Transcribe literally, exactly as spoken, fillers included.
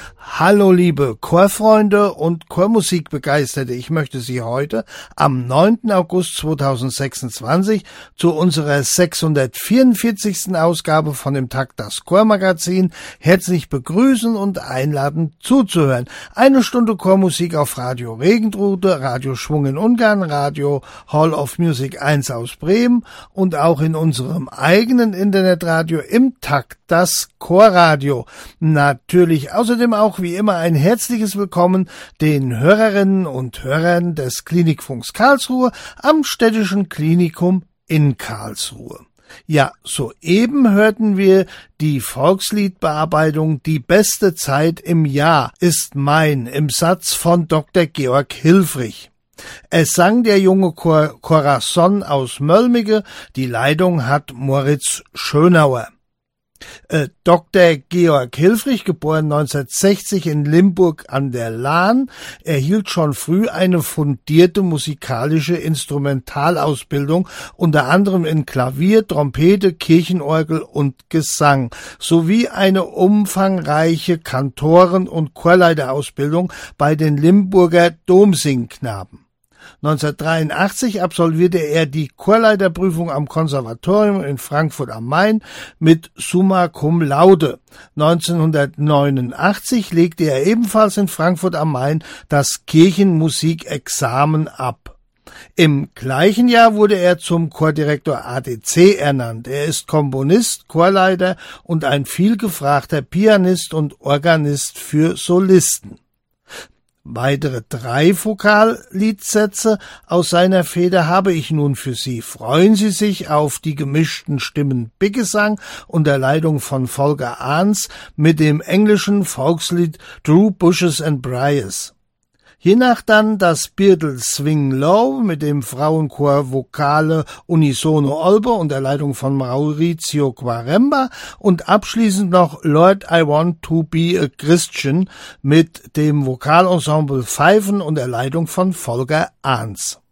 Hallo liebe Chorfreunde und Chormusikbegeisterte, ich möchte Sie heute am neunten August zweitausendsechsundzwanzig zu unserer sechshundertvierundvierzigsten Ausgabe von dem Takt das Chormagazin herzlich begrüßen und einladen zuzuhören. Eine Stunde Chormusik auf Radio Regentrute, Radio Schwung in Ungarn, Radio Hall of Music eins aus Bremen und auch in unserem eigenen Internetradio im Takt das Chorradio. Natürlich außerdem auch wie immer ein herzliches Willkommen den Hörerinnen und Hörern des Klinikfunks Karlsruhe am Städtischen Klinikum in Karlsruhe. Ja, soeben hörten wir die Volksliedbearbeitung Die beste Zeit im Jahr ist mein im Satz von Doktor Georg Hilfrich. Es sang der junge Chor Corazon aus Mölmige, die Leitung hat Moritz Schönauer. Äh, Doktor Georg Hilfrich, geboren neunzehnhundertsechzig in Limburg an der Lahn, erhielt schon früh eine fundierte musikalische Instrumentalausbildung, unter anderem in Klavier, Trompete, Kirchenorgel und Gesang, sowie eine umfangreiche Kantoren- und Chorleiterausbildung bei den Limburger Domsingknaben. neunzehnhundertdreiundachtzig absolvierte er die Chorleiterprüfung am Konservatorium in Frankfurt am Main mit Summa Cum Laude. neunzehnhundertneunundachtzig legte er ebenfalls in Frankfurt am Main das Kirchenmusikexamen ab. Im gleichen Jahr wurde er zum Chordirektor A D C ernannt. Er ist Komponist, Chorleiter und ein vielgefragter Pianist und Organist für Solisten. Weitere drei Vokalliedsätze aus seiner Feder habe ich nun für Sie. Freuen Sie sich auf die gemischten Stimmen Biggesang unter Leitung von Volker Ahns mit dem englischen Volkslied Through Bushes and Briars. Hiernach dann das Birtel Swing Low mit dem Frauenchor Vokale Unisono Olbe unter Leitung von Maurizio Quaremba und abschließend noch Lord I Want to Be a Christian mit dem Vokalensemble Pfeifen unter Leitung von Volker Ahns.